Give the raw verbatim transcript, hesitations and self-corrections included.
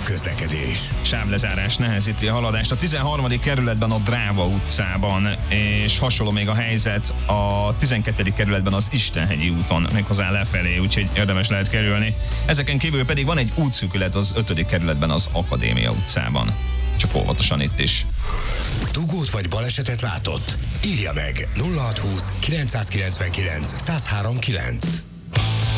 közlekedés. Sávlezárás nehezíti a haladást a tizenharmadik kerületben a Dráva utcában, és hasonló még a helyzet a tizenkettedik kerületben az Istenhegyi úton, méghozzá lefelé, úgyhogy érdemes lehet kerülni. Ezeken kívül pedig van egy útszűkület az ötödik kerületben az Akadémia utcában. Csak óvatosan itt is. Dugót vagy balesetet látott? Írja meg nulla hat húsz kilencszázkilencvenkilenc száz három kilenc.